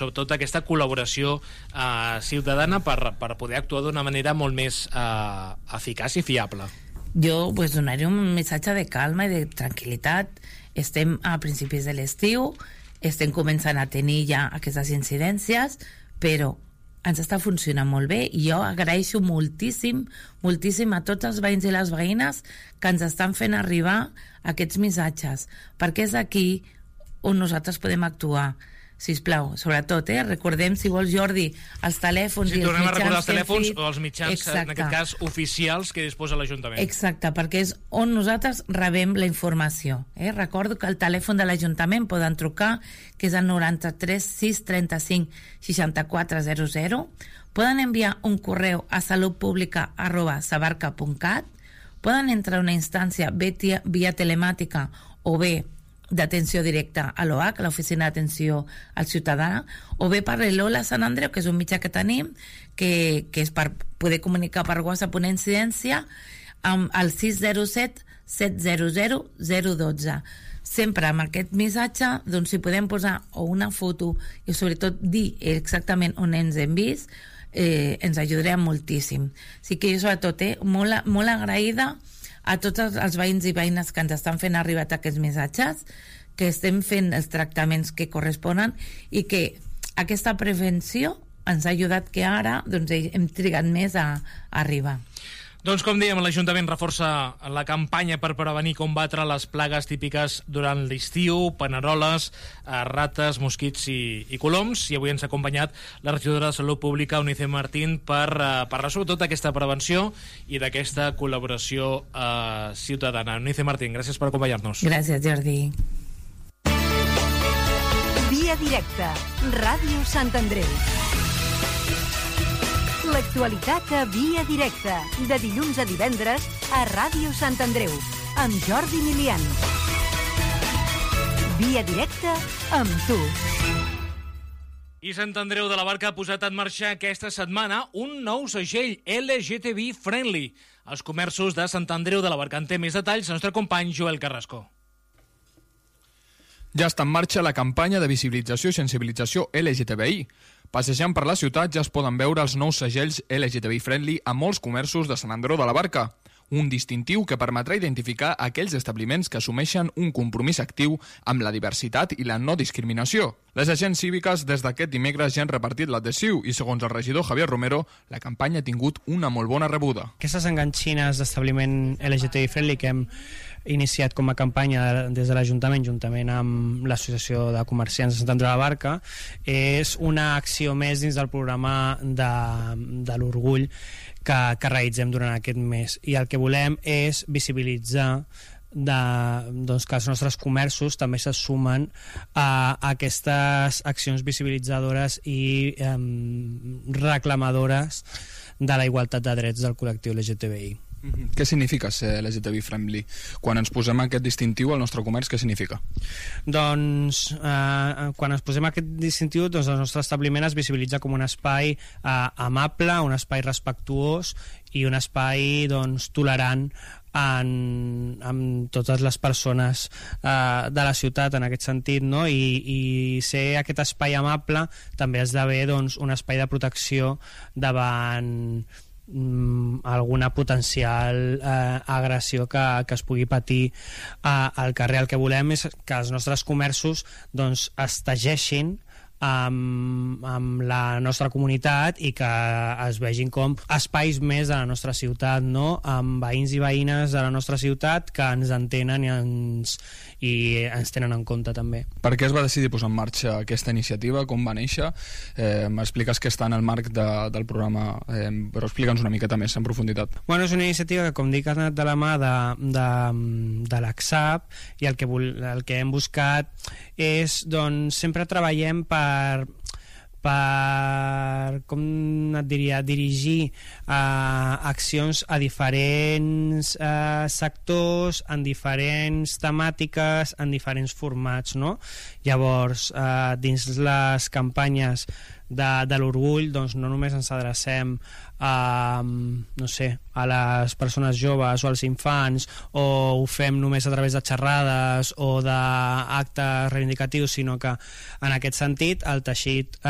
sobretot aquesta col·laboració ciutadana per poder actuar d'una manera molt més eficaç i fiable. Jo donaré un missatge de calma i de tranquil·litat. Estem a principis de l'estiu, estem començant a tenir ja aquestes incidències, però ens està funcionant molt bé i jo agraeixo moltíssim a tots els veïns i les veïnes que ens estan fent arribar aquests missatges, perquè és aquí on nosaltres podem actuar. Sisplau, sobretot, recordem, si vols, Jordi, els telèfons i els mitjans... Tornem a recordar els telèfons o els mitjans, en aquest cas, oficials que disposa l'Ajuntament. Exacte, perquè és on nosaltres rebem la informació. Recordo que el telèfon de l'Ajuntament poden trucar, que és el 93 635 6400, poden enviar un correu a salutpublica@sabarca.cat, poden entrar a una instància via telemàtica o bé d'atenció directa a l'OH, l'Oficina d'Atenció al Ciutadà, o bé per l'Ola Sant Andreu, que és un mitjà que tenim, que és per poder comunicar per WhatsApp una incidència, amb el 607 700 012. Sempre amb aquest missatge, doncs, si podem posar o una foto i sobretot dir exactament on ens hem vist, ens ajudarem moltíssim. Així que jo, sobretot, molt agraïda a tots els veïns i veïnes que ens estan fent arribar aquests missatges, que estem fent els tractaments que corresponen i que aquesta prevenció ens ha ajudat que ara hem trigat més a arribar. Doncs, com dèiem, l'Ajuntament reforça la campanya per prevenir i combatre les plagues típiques durant l'estiu, paneroles, rates, mosquits i coloms, i avui ens ha acompanyat la regidora de Salut Pública, Eunice Martín, per parlar sobretot d'aquesta prevenció i d'aquesta col·laboració ciutadana. Eunice Martín, gràcies per acompanyar-nos. Gràcies, Jordi. Via directa, Ràdio Sant Andreu. L'actualitat a Via Directa, de dilluns a divendres a Ràdio Sant Andreu, amb Jordi Milian. Via Directa amb tu. I Sant Andreu de la Barca ha posat en marxa aquesta setmana un nou segell LGTBI Friendly. Els comerços de Sant Andreu de la Barca. En té més detalls el nostre company Joel Carrasco. Ja està en marxa la campanya de visibilització i sensibilització LGTBI. Passejant per la ciutat ja es poden veure els nous segells LGTBI Friendly a molts comerços de Sant Andreu de la Barca. Un distintiu que permetrà identificar aquells establiments que assumeixen un compromís actiu amb la diversitat i la no discriminació. Les agents cíviques des d'aquest dimecres ja han repartit l'adhesiu i, segons el regidor Javier Romero, la campanya ha tingut una molt bona rebuda. Aquestes enganxines d'establiment LGTBI Friendly que hem iniciat com a campanya des de l'Ajuntament, juntament amb l'Associació de Comerciants de Sant Andreu de la Barca, és una acció més dins del programa de l'orgull que realitzem durant aquest mes. I el que volem és visibilitzar que els nostres comerços també se sumen a aquestes accions visibilitzadores i reclamadores de la igualtat de drets del col·lectiu LGTBI. Què significa ser LGTBI friendly? Quan ens posem aquest distintiu al nostre comerç, què significa? Doncs quan ens posem aquest distintiu, doncs el nostre establiment es visibilitza com un espai amable, un espai respectuós i un espai tolerant amb totes les persones de la ciutat en aquest sentit, no? I ser aquest espai amable també esdevé un espai de protecció davant alguna potencial agressió que es pugui patir al carrer. El que volem és que els nostres comerços es tegeixin amb la nostra comunitat i que es vegin com espais més de la nostra ciutat, no? Amb veïns i veïnes de la nostra ciutat que ens entenen i ens tenen en compte també. Per què es va decidir posar en marxa aquesta iniciativa? Com va néixer? M'expliques que està en el marc del programa, però explica'ns una miqueta més en profunditat. Bueno, és una iniciativa que, com dic, ha anat de la mà de l'ACSAP, i el que hem buscat és, sempre treballem per com et diria, dirigir accions a diferents sectors, en diferents temàtiques, en diferents formats, no? Llavors, dins les campanyes de l'orgull, no només ens adrecem a les persones joves o als infants, o ho fem només a través de xerrades o d'actes reivindicatius, sinó que en aquest sentit el teixit